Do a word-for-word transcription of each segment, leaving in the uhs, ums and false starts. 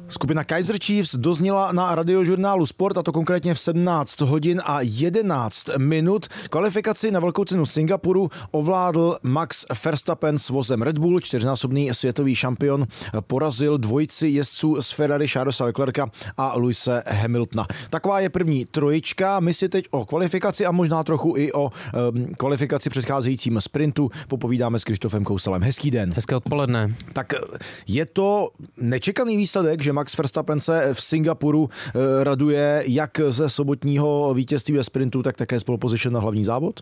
Skupina Kaiser Chiefs dozněla na radiožurnálu Sport, a to konkrétně v sedmnáct hodin a jedenáct minut. Kvalifikaci na velkou cenu Singapuru ovládl Max Verstappen s vozem Red Bull, čtyřnásobný světový šampion, porazil dvojici jezdců z Ferrari Charlesa Leclerca a Lewise Hamiltona. Taková je první trojička. My si teď o kvalifikaci a možná trochu i o um, kvalifikaci předcházejícím sprintu popovídáme s Krištofem Kouselem. Hezký den. Hezké odpoledne. Tak je to nečekaný výsledek, že Max Verstappen se v Singapuru raduje jak ze sobotního vítězství ve sprintu, tak také z pole position na hlavní závod?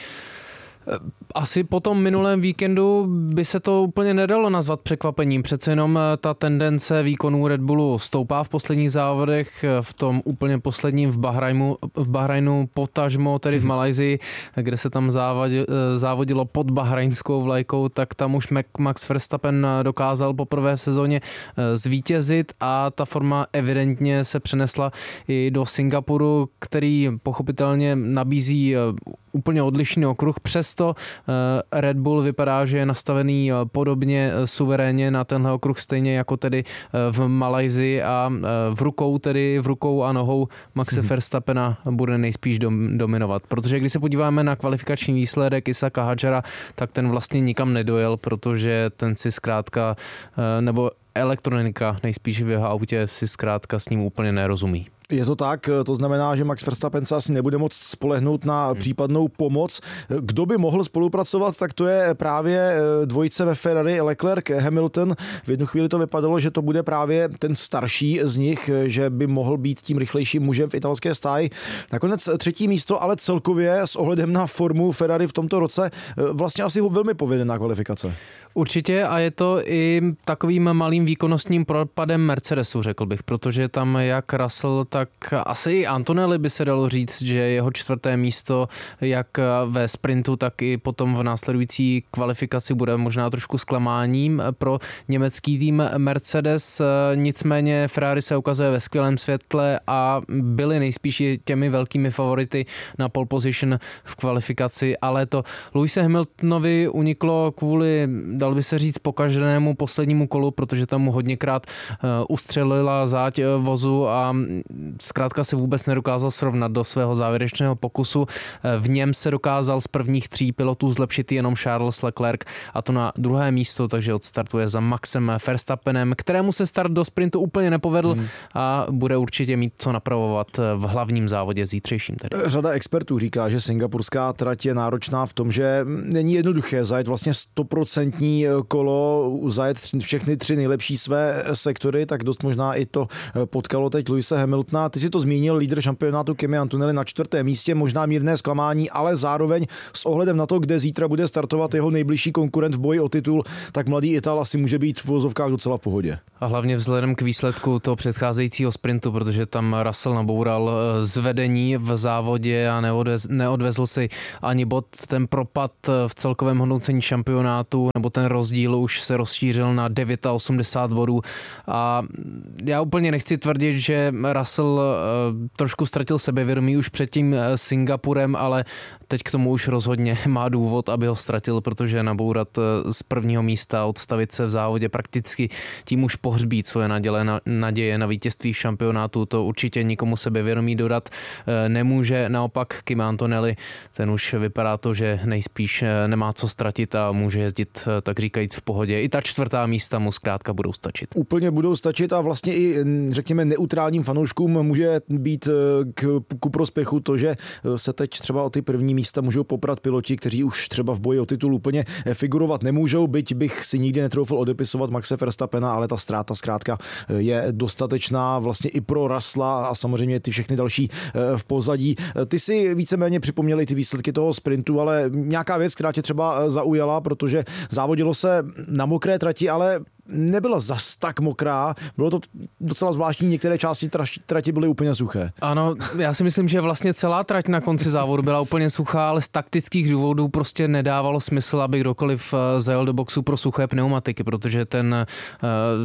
Asi po tom minulém víkendu by se to úplně nedalo nazvat překvapením. Přece jenom ta tendence výkonů Red Bullu stoupá v posledních závodech, v tom úplně posledním v Bahrajnu, v Bahrajnu potažmo, tedy v Malajsii, kde se tam závodilo, závodilo pod bahrajnskou vlajkou, tak tam už Max Verstappen dokázal poprvé v sezóně zvítězit a ta forma evidentně se přenesla i do Singapuru, který pochopitelně nabízí úplně odlišný okruh. Přesto Red Bull vypadá, že je nastavený podobně suverénně na tenhle okruh, stejně jako tedy v Malajsii, a v rukou tedy v rukou a nohou Maxe hmm. Verstappena bude nejspíš dom, dominovat. Protože když se podíváme na kvalifikační výsledek Isaka Hadjara, tak ten vlastně nikam nedojel, protože ten si zkrátka, nebo elektronika nejspíš v jeho autě si zkrátka s ním úplně nerozumí. Je to tak, to znamená, že Max Verstappen se asi nebude moct spolehnout na hmm. případnou pomoc. Kdo by mohl spolupracovat, tak to je právě dvojice ve Ferrari Leclerc Hamilton. V jednu chvíli to vypadalo, že to bude právě ten starší z nich, že by mohl být tím rychlejším mužem v italské stáji. Nakonec třetí místo, ale celkově s ohledem na formu Ferrari v tomto roce vlastně asi velmi povedená kvalifikace. Určitě, a je to i takovým malým výkonnostním propadem Mercedesu, řekl bych, protože tam jak Russell, tak asi i Antonelli by se dalo říct, že jeho čtvrté místo jak ve sprintu, tak i potom v následující kvalifikaci bude možná trošku zklamáním pro německý tým Mercedes. Nicméně Ferrari se ukazuje ve skvělém světle a byli nejspíš těmi velkými favority na pole position v kvalifikaci, ale to Lewise Hamiltonovi uniklo kvůli, dal by se říct, pokaženému poslednímu kolu, protože tam mu hodněkrát ustřelila záď vozu a zkrátka si vůbec nedokázal srovnat do svého závěrečného pokusu. V něm se dokázal z prvních tří pilotů zlepšit jenom Charles Leclerc, a to na druhé místo, takže odstartuje za Maxem Verstappenem, kterému se start do sprintu úplně nepovedl hmm. a bude určitě mít co napravovat v hlavním závodě zítřejším. Tedy. Řada expertů říká, že singapurská trať je náročná v tom, že není jednoduché zajet vlastně stoprocentní kolo, zajet všechny tři nejlepší své sektory, tak dost možná i to potkalo teď Lewise Hamiltona. Ty si to zmínil, lídr šampionátu Kimi Antonelli na čtvrtém místě, možná mírné zklamání, ale zároveň s ohledem na to, kde zítra bude startovat jeho nejbližší konkurent v boji o titul, tak mladý Ital asi může být v vozovkách docela v pohodě. A hlavně vzhledem k výsledku toho předcházejícího sprintu, protože tam Russell naboural zvedení v závodě a neodvez, neodvezl si ani bod. Ten propad v celkovém hodnocení šampionátu, nebo ten rozdíl už se rozšířil na osmdesát devět bodů. A já úplně nechci tvrdit, že Russell trošku ztratil sebevědomí už před tím Singapurem, ale teď k tomu už rozhodně má důvod, aby ho ztratil, protože nabourat z prvního místa, odstavit se v závodě prakticky tím už pohřbít svoje naděje na, naděje na vítězství šampionátu, to určitě nikomu sebevědomí dodat nemůže. Naopak Kim Antonelli, ten už vypadá to, že nejspíš nemá co ztratit a může jezdit, tak říkajíc, v pohodě. I ta čtvrtá místa mu zkrátka budou stačit. Úplně budou stačit a vlastně i, řekněme, neutrálním fanouškům může být k, ku prospěchu to, že se teď třeba o ty první místa můžou poprat piloti, kteří už třeba v boji o titul úplně figurovat nemůžou, byť bych si nikdy netroufl odepisovat Maxe Verstappena, ale ta ztráta zkrátka je dostatečná vlastně i pro Russella a samozřejmě ty všechny další v pozadí. Ty si víceméně připomněli ty výsledky toho sprintu, ale nějaká věc, která tě třeba zaujala, protože závodilo se na mokré trati, ale nebyla zas tak mokrá, bylo to docela zvláštní, některé části trati byly úplně suché. Ano, já si myslím, že vlastně celá trať na konci závodu byla úplně suchá, ale z taktických důvodů prostě nedávalo smysl, aby kdokoliv zajel do boxu pro suché pneumatiky, protože ten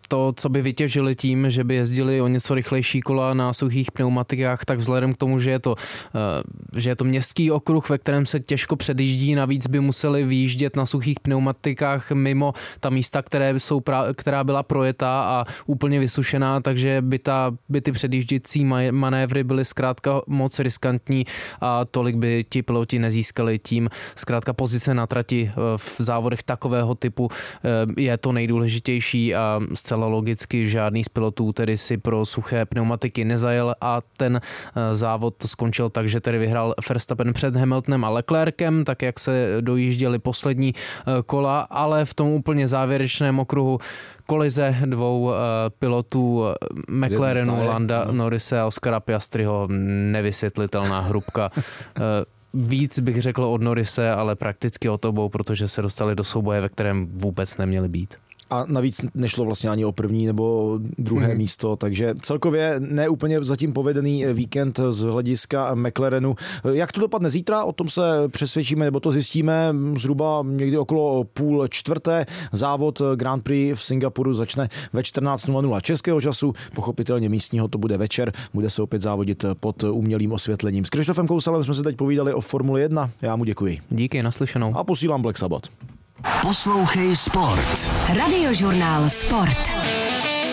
to, co by vytěžili tím, že by jezdili o něco rychlejší kola na suchých pneumatikách, tak vzhledem k tomu, že je to, že je to městský okruh, ve kterém se těžko předjíždí, navíc by museli vyjíždět na suchých pneumatikách mimo ta místa, které jsou pra, která byla projetá a úplně vysušená, takže by, ta, by ty předjížděcí manévry byly zkrátka moc riskantní a tolik by ti piloti nezískali tím. Zkrátka pozice na trati v závodech takového typu je to nejdůležitější a zcela logicky žádný z pilotů tedy si pro suché pneumatiky nezajel a ten závod skončil tak, že tedy vyhrál Verstappen před Hamiltonem a Leclerkem, tak jak se dojížděli poslední kola, ale v tom úplně závěrečném okruhu kolize dvou uh, pilotů McLarenu, Landa no. Norrise a Oscara Piastriho, nevysvětlitelná hrubka. uh, Víc bych řekl od Norrise, ale prakticky od obou, protože se dostali do souboje, ve kterém vůbec neměli být. A navíc nešlo vlastně ani o první nebo druhé hmm. místo, takže celkově neúplně zatím povedený víkend z hlediska McLarenu. Jak to dopadne zítra, o tom se přesvědčíme, nebo to zjistíme zhruba někdy okolo půl čtvrté. Závod Grand Prix v Singapuru začne ve čtrnáct nula nula českého času, pochopitelně místního to bude večer, bude se opět závodit pod umělým osvětlením. S Krištofem Kousalem jsme se teď povídali o Formuli jedna, já mu děkuji. Díky, naslyšenou. A posílám Black Sabbath. Poslouchej Sport. Radiožurnál Sport.